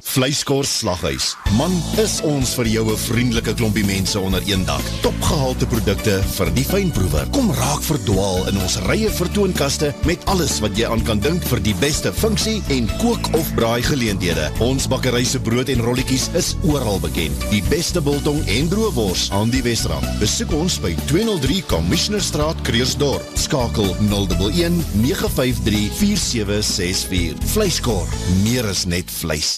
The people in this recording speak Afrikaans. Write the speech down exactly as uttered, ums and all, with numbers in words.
Vleiskor Slaghuis. Man, is ons vir jou 'n vriendelike klompie mense onder een dak. Topgehalte produkte vir die fynproewer. Kom raak verdwaal in ons rye vertoonkaste met alles wat jy aan kan dink vir die beste funksie en kook of braai geleenthede. Ons bakkery se brood en rolletjies is oral bekend. Die beste biltong en droëwors aan die Wesrand. Besoek ons by tweehonderd drie Commissionerstraat, Kreersdorp. Skakel nul een een nege vyf drie vier sewe ses vier. Vleiskor, meer is net vleis.